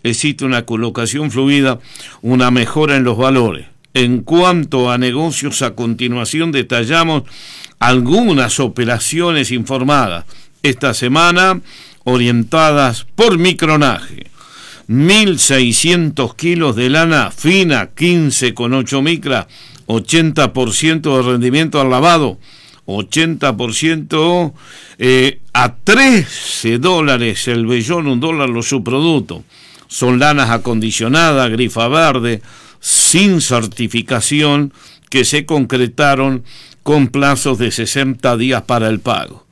existe una colocación fluida, una mejora en los valores. En cuanto a negocios, a continuación detallamos algunas operaciones informadas esta semana orientadas por micronaje. 1.600 kilos de lana fina, 15,8 micra, 80% de rendimiento al lavado, 80% a $13 el vellón, $1 los subproductos. Son lanas acondicionadas, grifa verde, sin certificación, que se concretaron con plazos de 60 días para el pago.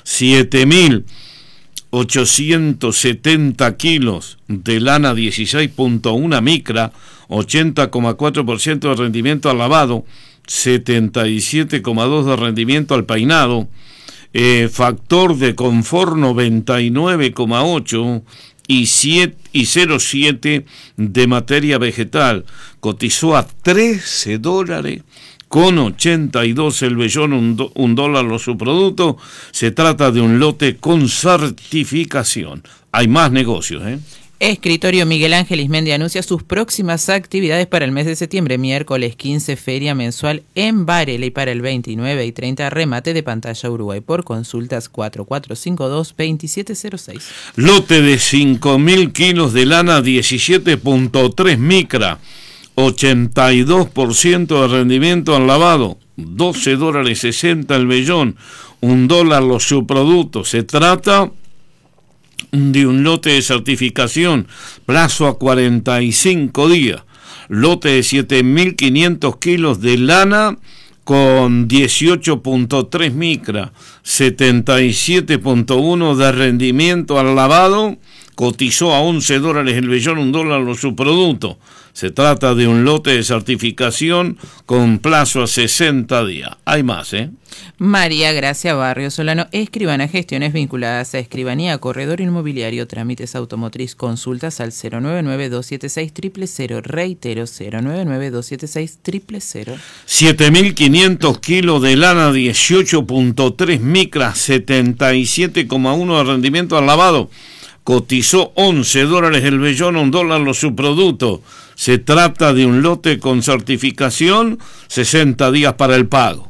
7.870 kilos de lana 16.1 micra, 80,4% de rendimiento al lavado, 77,2% de rendimiento al peinado, factor de confort 99,8 y 0,7 de materia vegetal. Cotizó a $13 con 82 el vellón, $1 los subproductos. Se trata de un lote con certificación. Hay más negocios, Escritorio Miguel Ángel Ismendi anuncia sus próximas actividades para el mes de septiembre. Miércoles 15, feria mensual en Varela, y para el 29 y 30, remate de pantalla Uruguay. Por consultas 4452-2706. Lote de 5.000 kilos de lana 17.3 micra, 82% de rendimiento al lavado, $12.60 el vellón, $1 los subproductos. Se trata de un lote de certificación, plazo a 45 días. Lote de 7.500 kilos de lana con 18.3 micra, 77.1 de rendimiento al lavado. Cotizó a $11 el vellón, $1 los subproductos. Se trata de un lote de certificación con plazo a 60 días. Hay más, María Gracia Barrio Solano, escribana, gestiones vinculadas a escribanía, corredor inmobiliario, trámites automotriz, consultas al 099-276-000, reitero, 099-276-000. 7.500 kilos de lana 18.3 micras, 77,1 de rendimiento al lavado. Cotizó $11 el vellón, $1 los subproductos. Se trata de un lote con certificación, 60 días para el pago.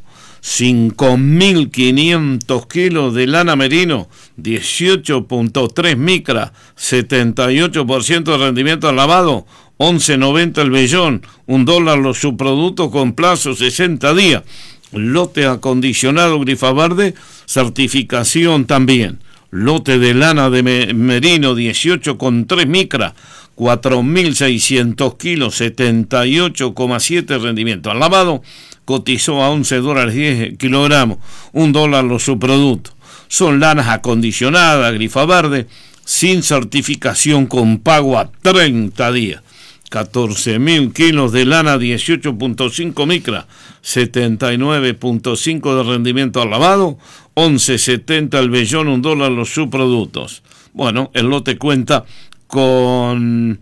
5.500 kilos de lana merino, 18.3 micra, 78% de rendimiento al lavado, $11.90 el vellón, $1 los subproductos con plazo 60 días. Lote acondicionado grifa verde, certificación también. Lote de lana de merino 18,3 micra, 4.600 kilos, 78,7 rendimiento al lavado. Cotizó a $11.10 el kilogramo, $1 los subproductos. Son lanas acondicionadas, grifa verde, sin certificación, con pago a 30 días. 14.000 kilos de lana 18.5 micra, 79.5 de rendimiento al lavado, $11.70 el vellón, $1 los subproductos. Bueno, el lote cuenta con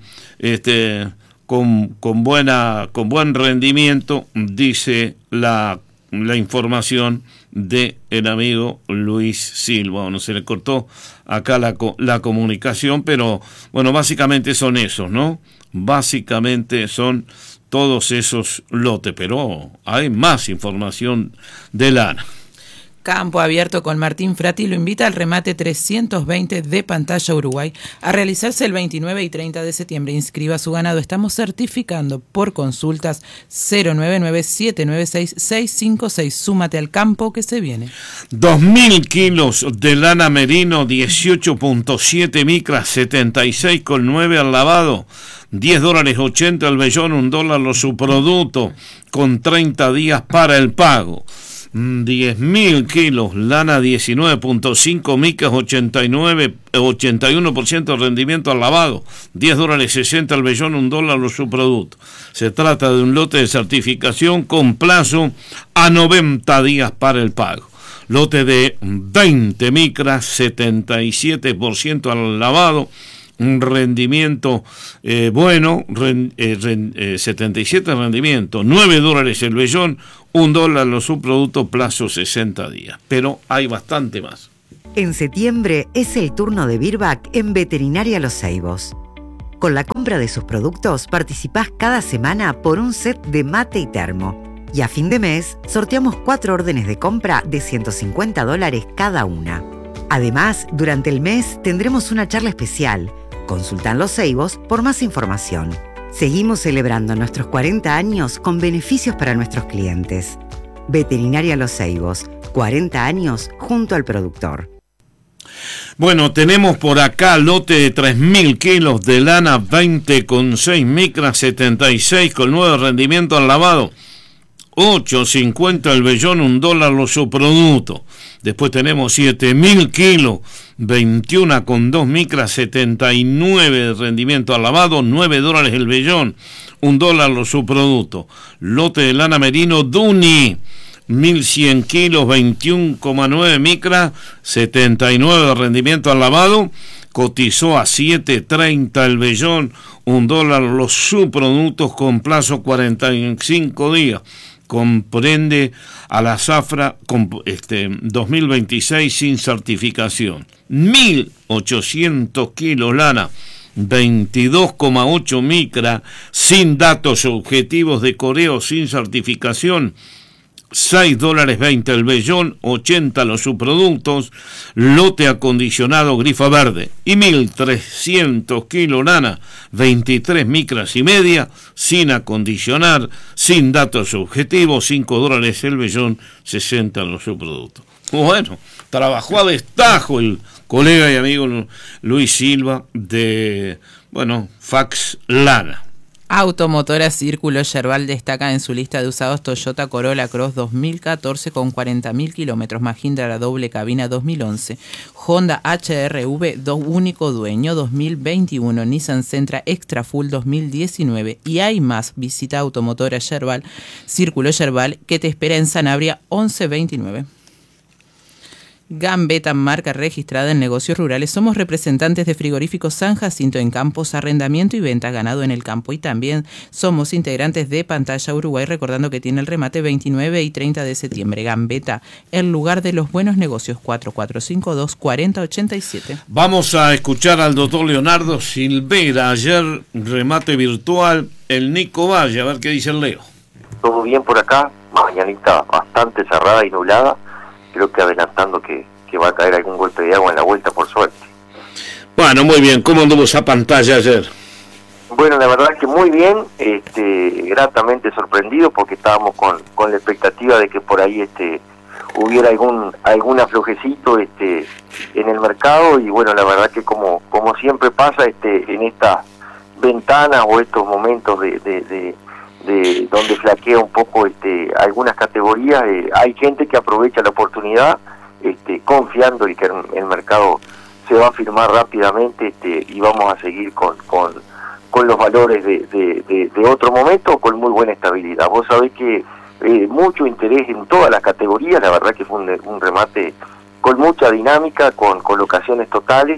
buen rendimiento, dice la información de el amigo Luis Silva. Bueno, se le cortó acá la comunicación, pero bueno, básicamente son esos, ¿no? Básicamente son todos esos lotes, pero hay más información de lana. Campo Abierto con Martín Frati lo invita al remate 320 de Pantalla Uruguay a realizarse el 29 y 30 de septiembre. Inscriba su ganado. Estamos certificando. Por consultas 099-796-656. Súmate al campo que se viene. 2.000 kilos de lana merino, 18.7 micras, 76,9 al lavado, $10.80 el vellón, $1 los subproductos, con 30 días para el pago. 10.000 kilos, lana 19.5 micras, 81% de rendimiento al lavado, $10.60 el vellón, $1 los subproductos. Se trata de un lote de certificación con plazo a 90 días para el pago. Lote de 20 micras, 77% al lavado, un rendimiento bueno, 77 rendimiento, $9 el vellón, $1 los subproductos, plazo 60 días. Pero hay bastante más. En septiembre es el turno de Virbac en Veterinaria Los Ceibos. Con la compra de sus productos participás cada semana por un set de mate y termo. Y a fin de mes, sorteamos 4 órdenes de compra de $150 cada una. Además, durante el mes tendremos una charla especial. Consulta en Los Ceibos por más información. Seguimos celebrando nuestros 40 años con beneficios para nuestros clientes. Veterinaria Los Ceibos, 40 años junto al productor. Bueno, tenemos por acá lote de 3.000 kilos de lana 20,6 micras, 76 con 9 rendimiento al lavado, 8.50 el vellón, $1 los subproductos. Después tenemos 7.000 kilos, 21,2 micras, 79 de rendimiento al lavado, $9 el vellón, $1 los subproductos. Lote de lana merino Duni, 1.100 kilos, 21,9 micras, 79 de rendimiento al lavado, cotizó a 7.30 el vellón, $1 los subproductos con plazo 45 días. Comprende a la zafra 2026 sin certificación. 1.800 kilos lana, 22,8 micra, sin datos objetivos de coreo, sin certificación, $6.20 el vellón, 80 los subproductos, lote acondicionado grifa verde. Y 1.300 kilos lana, 23 micras y media, sin acondicionar, sin datos objetivos, $5 el vellón, 60 los subproductos. Bueno, trabajó a destajo el colega y amigo Luis Silva de, Fax Lana. Automotora Círculo Yerbal destaca en su lista de usados Toyota Corolla Cross 2014 con 40.000 kilómetros, Mahindra la doble cabina 2011, Honda HR-V único dueño 2021, Nissan Sentra Extra Full 2019 y hay más. Visita Automotora Yerbal, Círculo Yerbal, que te espera en Sanabria 1129. Gambetta, marca registrada en negocios rurales. Somos representantes de Frigoríficos San Jacinto en campos, arrendamiento y venta ganado en el campo. Y también somos integrantes de Pantalla Uruguay, recordando que tiene el remate 29 y 30 de septiembre. Gambetta, el lugar de los buenos negocios, 4452-4087. Vamos a escuchar al doctor Leonardo Silvera. Ayer remate virtual, el Nico Valle, a ver qué dice el Leo. Todo bien por acá, mañanita bastante cerrada y nublada. Creo que adelantando que va a caer algún golpe de agua en la vuelta, por suerte. Bueno, muy bien. ¿Cómo anduvo esa pantalla ayer? Bueno, la verdad que muy bien, gratamente sorprendido porque estábamos con la expectativa de que por ahí hubiera algún aflojecito en el mercado, y bueno, la verdad que como siempre pasa en estas ventanas o estos momentos de donde flaquea un poco algunas categorías, hay gente que aprovecha la oportunidad confiando en que el mercado se va a firmar rápidamente, y vamos a seguir con los valores de otro momento con muy buena estabilidad. Vos sabés que mucho interés en todas las categorías, la verdad que fue un remate con mucha dinámica, con colocaciones totales,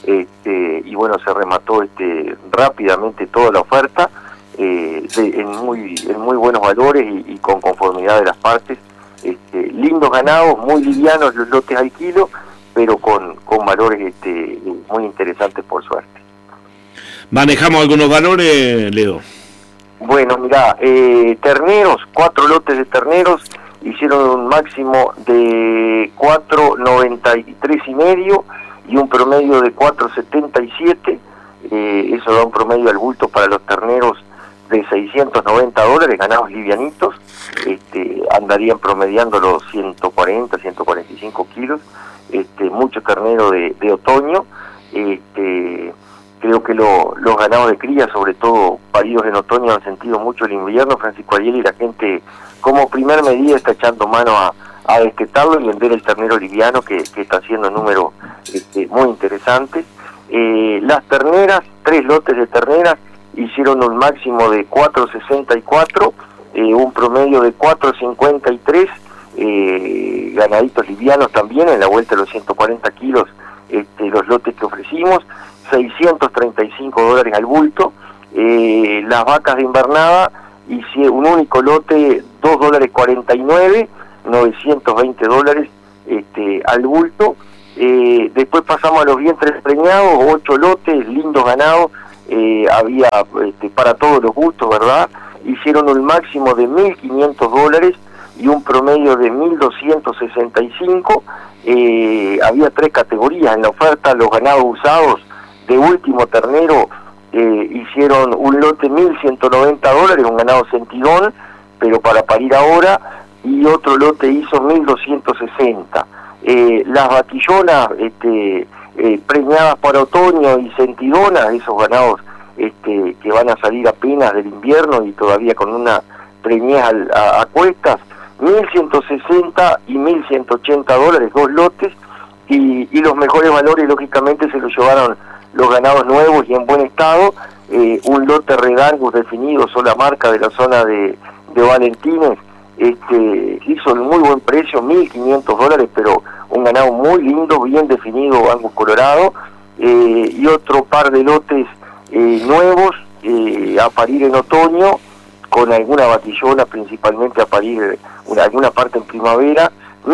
y bueno, se remató rápidamente toda la oferta, en muy buenos valores y con conformidad de las partes. Lindos ganados, muy livianos los lotes al kilo, pero con valores muy interesantes, por suerte. ¿Manejamos algunos valores, Leo? Bueno, mirá, terneros, 4 lotes de terneros hicieron un máximo de 4.93 y medio y un promedio de 4.77. Eso da un promedio al bulto para los terneros de $690, ganados livianitos. Andarían promediando los 140, 145 kilos. Mucho ternero de otoño. Creo que los ganados de cría, sobre todo paridos en otoño, han sentido mucho el invierno, Francisco Ariel, y la gente como primer medida está echando mano a destetarlo y vender el ternero liviano, que está haciendo números muy interesantes. Las terneras, 3 lotes de terneras hicieron un máximo de 4.64, un promedio de 4.53, ganaditos livianos también en la vuelta de los 140 kilos, los lotes que ofrecimos, $635 al bulto. Las vacas de invernada, hice un único lote, $2.49, $920 al bulto. Después pasamos a los vientres preñados, 8 lotes, lindos ganados, había para todos los gustos, ¿verdad? Hicieron un máximo de $1.500 y un promedio de 1.265. Había 3 categorías en la oferta. Los ganados usados de último ternero hicieron un lote $1.190, un ganado centigón, pero para parir ahora, y otro lote hizo 1.260. Las vaquillonas preñadas para otoño y centidonas, esos ganados que van a salir apenas del invierno y todavía con una preñez a cuestas, 1.160 y 1.180 $, 2 lotes, y los mejores valores lógicamente se los llevaron los ganados nuevos y en buen estado. Un lote Redangus definido, sola marca de la zona de Valentines, hizo un muy buen precio, $1.500, pero un ganado muy lindo, bien definido, Angus colorado, y otro par de lotes nuevos a parir en otoño, con alguna vaquillona principalmente a parir alguna parte en primavera,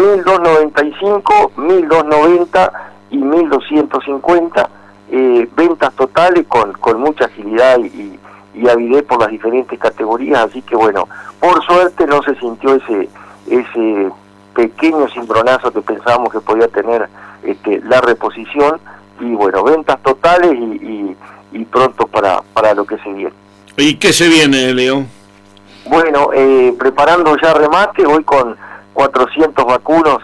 1.295, 1.290 y 1.250, ventas totales con mucha agilidad y avidez por las diferentes categorías, así que bueno, por suerte no se sintió ese pequeño cimbronazo que pensábamos que podía tener la reposición, y bueno, ventas totales y pronto para lo que se viene. ¿Y qué se viene, Leo? Bueno, preparando ya remate, voy con 400 vacunos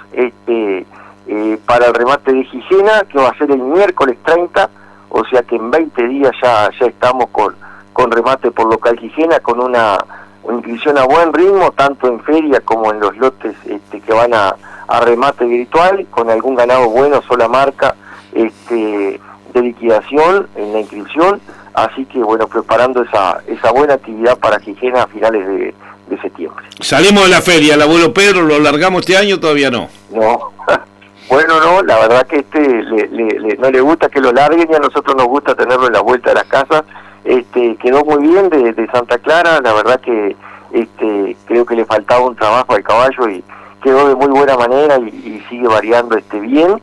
para el remate de Gijena, que va a ser el miércoles 30, o sea que en 20 días ya estamos con remate por local Gijena, con una inscripción a buen ritmo, tanto en feria como en los lotes que van a remate virtual, con algún ganado bueno, sola marca, de liquidación en la inscripción, así que bueno, preparando esa buena actividad para Gijena a finales de septiembre. Salimos de la feria, el abuelo Pedro, ¿lo largamos este año? Todavía no. No, bueno, no, la verdad que no le gusta que lo larguen, y a nosotros nos gusta tenerlo en la vuelta de las casas. Quedó muy bien de Santa Clara, la verdad que creo que le faltaba un trabajo al caballo y quedó de muy buena manera y sigue variando bien,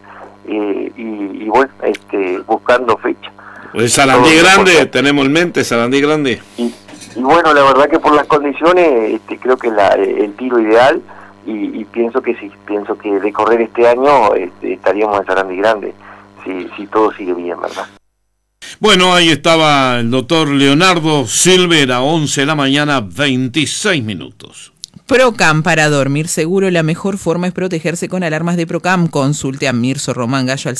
y bueno, buscando fecha. Pues Sarandí Grande, tenemos en mente Sarandí Grande. Y bueno, la verdad que por las condiciones creo que el tiro ideal, y pienso que de correr este año estaríamos en Sarandí Grande, si todo sigue bien, ¿verdad? Bueno, ahí estaba el doctor Leonardo Silvera, 11 de la mañana, 26 minutos. Procam, para dormir seguro, la mejor forma es protegerse con alarmas de Procam. Consulte a Mirso Román Gallo al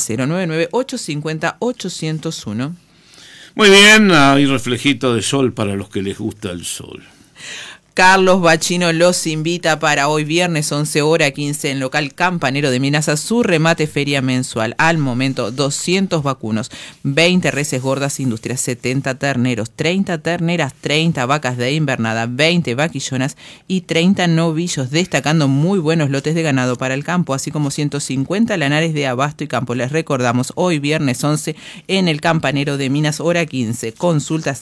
099-850-801. Muy bien, hay reflejito de sol para los que les gusta el sol. Carlos Bachino los invita para hoy viernes 11:15 en local Campanero de Minas a su remate feria mensual. Al momento 200 vacunos, 20 reses gordas industrias, 70 terneros, 30 terneras, 30 vacas de invernada, 20 vaquillonas y 30 novillos, destacando muy buenos lotes de ganado para el campo, así como 150 lanares de abasto y campo. Les recordamos, hoy viernes 11 en el Campanero de Minas, hora 15. Consulta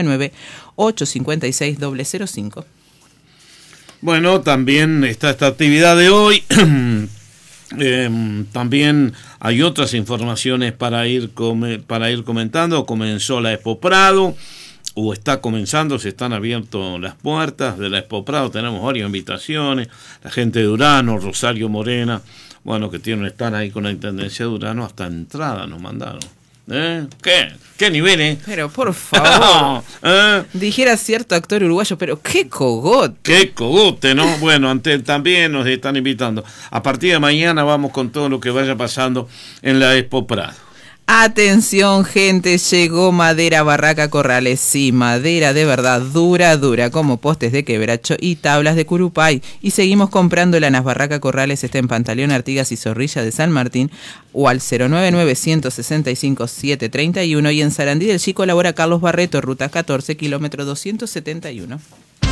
099-856-005. Bueno, también está esta actividad de hoy. También hay otras informaciones para ir comentando. Comenzó la Expo Prado, o está comenzando, se están abiertas las puertas de la Expo Prado. Tenemos varias invitaciones. La gente de Durano, Rosario Morena, bueno, que tienen están ahí con la Intendencia de Durano, hasta entrada nos mandaron. ¿Qué nivel, Pero por favor, dijera cierto actor uruguayo, pero qué cogote. Qué cogote, ¿no? Bueno, también nos están invitando. A partir de mañana vamos con todo lo que vaya pasando en la Expo Prado. Atención, gente, llegó Madera Barraca Corrales. Sí, madera de verdad, dura, como postes de quebracho y tablas de curupay. Y seguimos comprando lanas. Barraca Corrales está en Pantaleón Artigas y Zorrilla de San Martín, o al 099-165-731, y en Sarandí del Chico labora Carlos Barreto, ruta 14, kilómetro 271.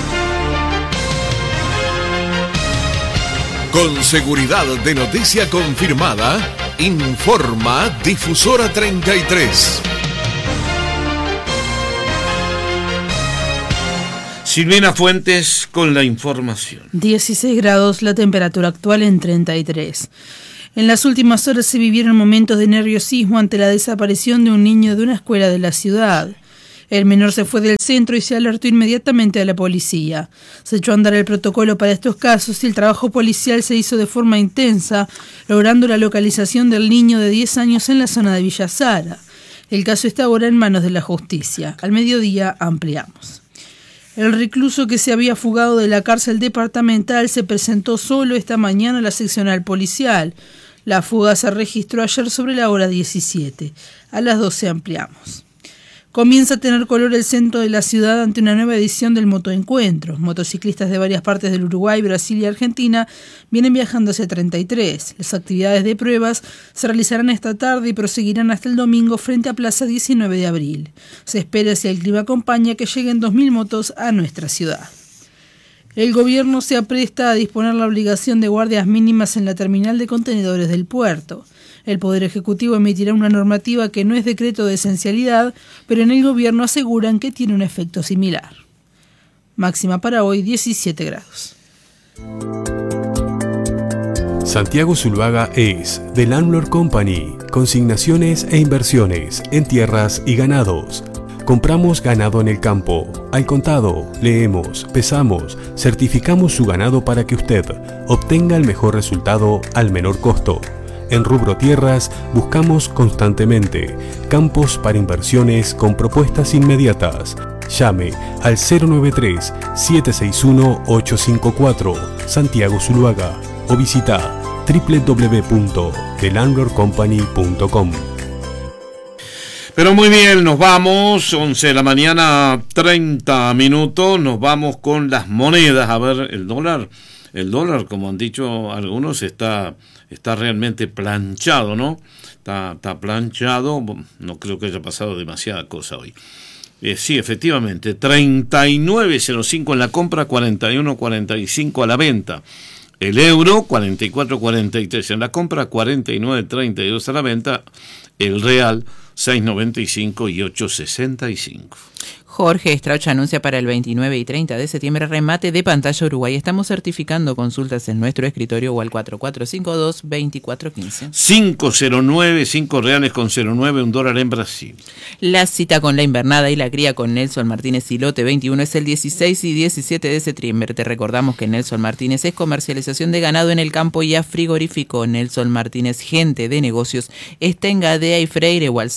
Con seguridad de noticia confirmada, informa Difusora 33. Silvina Fuentes con la información. 16 grados, la temperatura actual en 33. En las últimas horas se vivieron momentos de nerviosismo ante la desaparición de un niño de una escuela de la ciudad. El menor se fue del centro y se alertó inmediatamente a la policía. Se echó a andar el protocolo para estos casos y el trabajo policial se hizo de forma intensa, logrando la localización del niño de 10 años en la zona de Villa Sara. El caso está ahora en manos de la justicia. Al mediodía ampliamos. El recluso que se había fugado de la cárcel departamental se presentó solo esta mañana a la seccional policial. La fuga se registró ayer sobre la hora 17. A las 12 ampliamos. Comienza a tener color el centro de la ciudad ante una nueva edición del Motoencuentro. Motociclistas de varias partes del Uruguay, Brasil y Argentina vienen viajando hacia 33. Las actividades de pruebas se realizarán esta tarde y proseguirán hasta el domingo frente a Plaza 19 de abril. Se espera, si el clima acompaña, que lleguen 2.000 motos a nuestra ciudad. El gobierno se apresta a disponer la obligación de guardias mínimas en la terminal de contenedores del puerto. El Poder Ejecutivo emitirá una normativa que no es decreto de esencialidad, pero en el gobierno aseguran que tiene un efecto similar. Máxima para hoy, 17 grados. Santiago Zuluaga es The Landlord Company, consignaciones e inversiones en tierras y ganados. Compramos ganado en el campo, al contado, leemos, pesamos, certificamos su ganado para que usted obtenga el mejor resultado al menor costo. En rubro tierras buscamos constantemente campos para inversiones con propuestas inmediatas. Llame al 093-761-854 Santiago Zuluaga o visita www.thelandlordcompany.com. Pero muy bien, nos vamos, 11 de la mañana, 30 minutos, nos vamos con las monedas. A ver, el dólar, como han dicho algunos, está realmente planchado, ¿no? Está planchado, no creo que haya pasado demasiada cosa hoy. Sí, efectivamente, 39.05 en la compra, 41.45 a la venta. El euro, 44.43 en la compra, 49.32 a la venta. El real, 6.95 y 8.65. Jorge Strauch anuncia para el 29 y 30 de septiembre remate de pantalla Uruguay. Estamos certificando consultas en nuestro escritorio o al 4452-2415. 509, 5 reales con 09, $1 en Brasil. La cita con la invernada y la cría con Nelson Martínez y Lote 21 es el 16 y 17 de septiembre. Te recordamos que Nelson Martínez es comercialización de ganado en el campo y a frigorífico. Nelson Martínez, gente de negocios, está en Gadea y Freire o al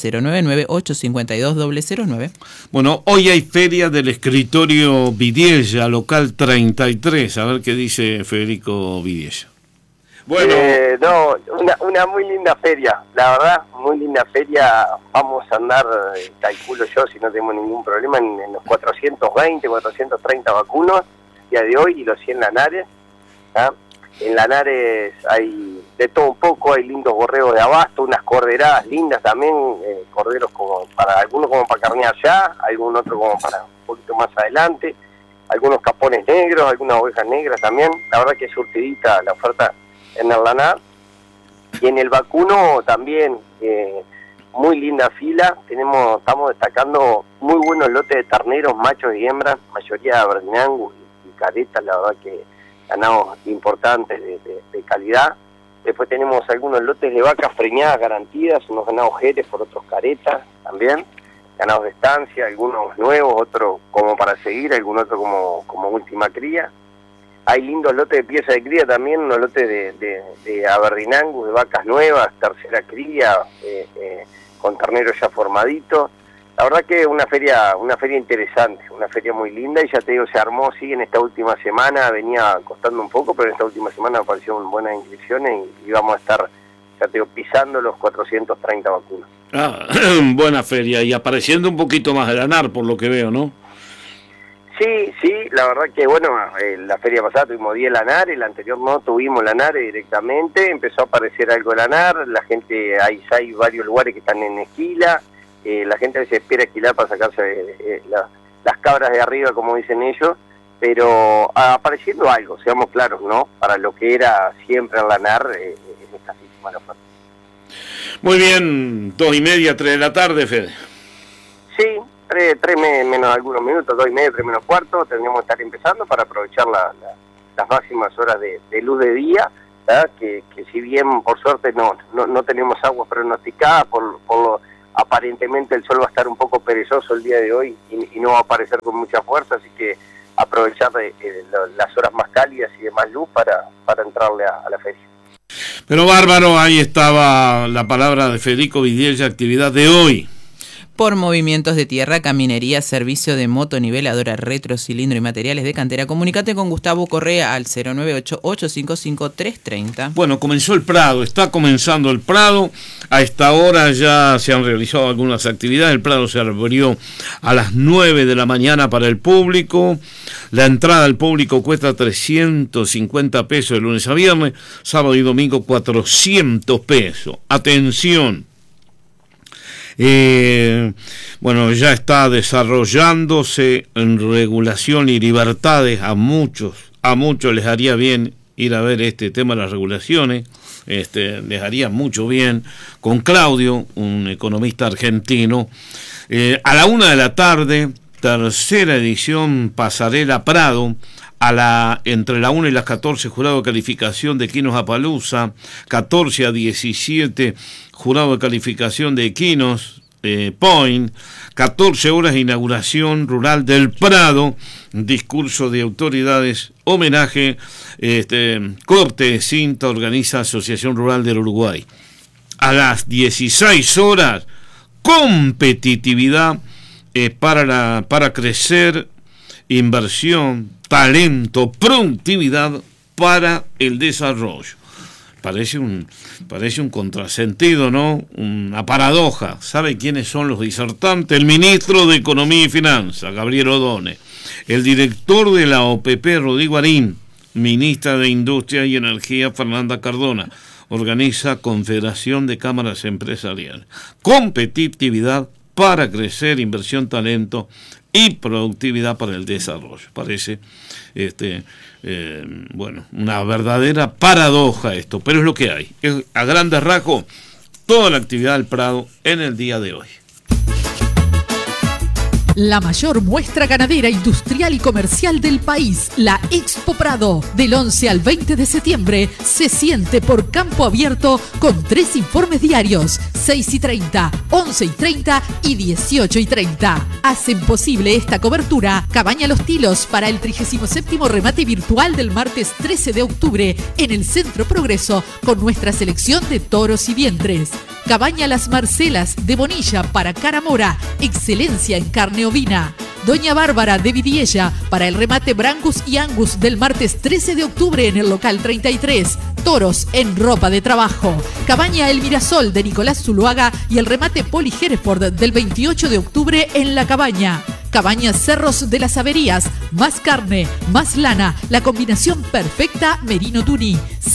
099-852-009. Bueno, hoy hay feria del escritorio Vidiella, local 33. A ver qué dice Federico Vidiella. Bueno, una muy linda feria, la verdad, muy linda feria. Vamos a andar, calculo yo, si no tenemos ningún problema, en los 420, 430 vacunos día de hoy y los 100 lanares. ¿Ah? En Lanares hay de todo un poco, hay lindos borregos de abasto, unas corderadas lindas también, corderos como para algunos como para carnear ya, algún otro como para un poquito más adelante, algunos capones negros, algunas ovejas negras también. La verdad que es surtidita la oferta en el lanar. Y en el vacuno también, muy linda fila, estamos destacando muy buenos lotes de terneros, machos y hembras, mayoría de Berlín Angus y caretas, la verdad que ganados importantes de calidad. Después tenemos algunos lotes de vacas preñadas garantidas, unos ganados Jerez por otros caretas también, ganados de estancia, algunos nuevos, otros como para seguir, algún otro como última cría. Hay lindos lotes de pieza de cría también, unos lotes de Aberdeen Angus, de vacas nuevas, tercera cría, con terneros ya formaditos. La verdad que una feria interesante, una feria muy linda, y ya te digo, se armó, sí, en esta última semana, venía costando un poco, pero en esta última semana aparecieron buenas inscripciones y vamos a estar, ya te digo, pisando los 430 vacunas. Buena feria, y apareciendo un poquito más de lanar, por lo que veo, ¿no? Sí, la verdad que, bueno, la feria pasada tuvimos 10 lanares, la anterior no tuvimos lanares directamente, empezó a aparecer algo de lanar, la gente, hay varios lugares que están en esquila. La gente a veces espera esquilar para sacarse las cabras de arriba, como dicen ellos, pero apareciendo algo, seamos claros, ¿no? Para lo que era siempre en lanar, es escasísima la oferta. Muy bien, 2:30, 3 de la tarde, Fede. Sí, 3 menos algunos minutos, 2:30, 3 menos cuarto, tendríamos que estar empezando para aprovechar las máximas horas de luz de día, ¿verdad? Que si bien por suerte no tenemos aguas pronosticadas por aparentemente el sol va a estar un poco perezoso el día de hoy y no va a aparecer con mucha fuerza, así que aprovechar las horas más cálidas y de más luz para entrarle a la feria. Pero bárbaro, ahí estaba la palabra de Federico Vidiella, actividad de hoy. Por movimientos de tierra, caminería, servicio de moto, niveladora, retro, cilindro y materiales de cantera. Comunicate con Gustavo Correa al 098-855-330. Bueno, comenzó el Prado, está comenzando el Prado. A esta hora ya se han realizado algunas actividades. El Prado se abrió a las 9 de la mañana para el público. La entrada al público cuesta 350 pesos de lunes a viernes, sábado y domingo 400 pesos. Atención. Bueno, ya está desarrollándose en regulación y libertades. A muchos les haría bien ir a ver este tema de las regulaciones. Les haría mucho bien con Claudio, un economista argentino. A la 1 de la tarde, tercera edición Pasarela Prado. Entre la 1 y las 14, jurado de calificación de Equinos Appaloosa, 14 a 17, jurado de calificación de Equinos Point, 14 horas de inauguración rural del Prado, discurso de autoridades, homenaje, corte de cinta, organiza Asociación Rural del Uruguay. A las 16 horas, competitividad para crecer, inversión, talento, productividad para el desarrollo. Parece un contrasentido, ¿no? Una paradoja. ¿Sabe quiénes son los disertantes? El ministro de Economía y Finanzas, Gabriel Odone, el director de la OPP, Rodrigo Arín, ministra de Industria y Energía, Fernanda Cardona. Organiza Confederación de Cámaras Empresariales. Competitividad para crecer, inversión, talento y productividad para el desarrollo. Parece una verdadera paradoja esto, pero es lo que hay. Es, a grandes rasgos, toda la actividad del Prado en el día de hoy. La mayor muestra ganadera, industrial y comercial del país, la Expo Prado, del 11 al 20 de septiembre, se siente por campo abierto con 3 informes diarios, 6:30, 11:30 y 18:30. Hacen posible esta cobertura Cabaña Los Tilos para el 37º remate virtual del martes 13 de octubre en el Centro Progreso con nuestra selección de toros y vientres. Cabaña Las Marcelas de Bonilla para Caramora, excelencia en carne ovina. Doña Bárbara de Vidiella para el remate Brangus y Angus del martes 13 de octubre en el local 33. Toros en ropa de trabajo. Cabaña El Mirasol de Nicolás Zuluaga y el remate Poli Hereford del 28 de octubre en La Cabaña. Cabaña Cerros de las Averías, más carne, más lana, la combinación perfecta Merino Tuní,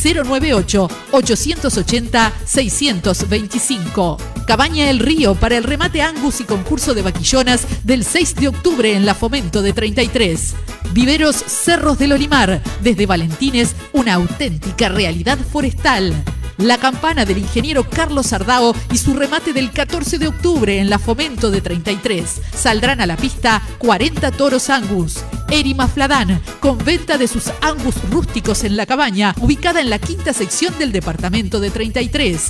098-880-625. Cabaña El Río para el remate Angus y concurso de vaquillonas del 6 de octubre en la Fomento de 33. Viveros Cerros del Olimar, desde Valentines, una auténtica realidad forestal. La Campana del ingeniero Carlos Ardao y su remate del 14 de octubre en la Fomento de 33. Saldrán a la pista 40 toros Angus. Erima Fladán, con venta de sus Angus rústicos en La Cabaña, ubicada en la 5ª sección del departamento de 33.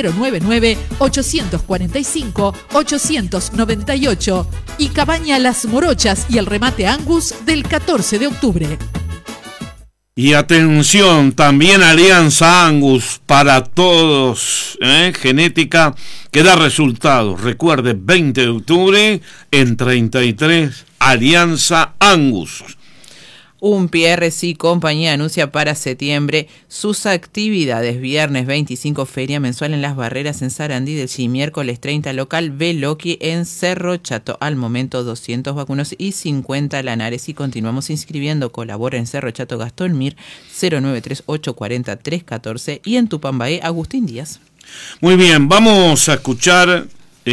099-845-898. Y Cabaña Las Morochas y el remate Angus del 14 de octubre. Y atención, también Alianza Angus para todos, genética que da resultados. Recuerde, 20 de octubre en 33, Alianza Angus. Un PRC Compañía anuncia para septiembre sus actividades. Viernes 25, feria mensual en Las Barreras en Sarandí del Chi. Miércoles 30, local Veloqui en Cerro Chato. Al momento 200 vacunos y 50 lanares. Y continuamos inscribiendo. Colabora en Cerro Chato Gastón Mir, 093-840-314. Y en Tupambaé, Agustín Díaz. Muy bien, vamos a escuchar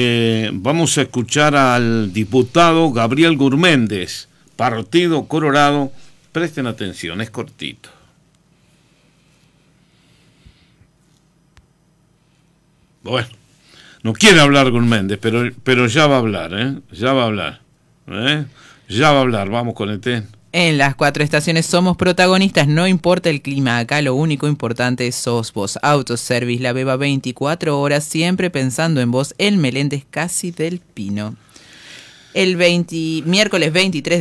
al diputado Gabriel Gurméndez, Partido Colorado. Presten atención, es cortito. Bueno, no quiere hablar con Méndez, pero ya va a hablar, Ya va a hablar, Ya va a hablar, vamos con el En las 4 estaciones somos protagonistas, no importa el clima, acá lo único importante sos vos. Autoservice La Beba, 24 horas, siempre pensando en vos. El Meléndez Casi del Pino. El miércoles 23